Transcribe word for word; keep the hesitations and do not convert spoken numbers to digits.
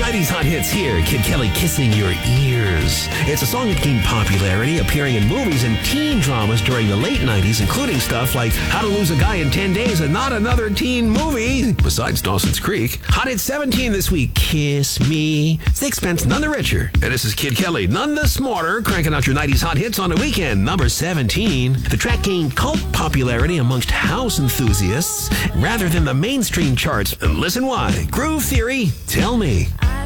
nineties Hot Hits here. Kid Kelly kissing your ears. It's a song that gained popularity, appearing in movies and teen dramas during the late nineties, including stuff like How to Lose a Guy in ten days and Not Another Teen Movie, besides Dawson's Creek. Hot Hit seventeen this week, Kiss Me. Sixpence, none the richer. And this is Kid Kelly, none the smarter, cranking out your nineties Hot Hits on the weekend, number seventeen. The track gained cult popularity amongst house enthusiasts rather than the mainstream charts. And listen why. Groove Theory, Tell Me. I